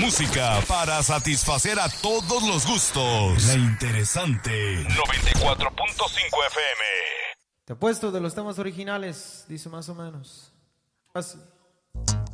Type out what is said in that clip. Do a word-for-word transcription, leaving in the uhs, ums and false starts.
Música para satisfacer a todos los gustos. La interesante. noventa y cuatro punto cinco F M. Te apuesto de los temas originales, dice más o menos así.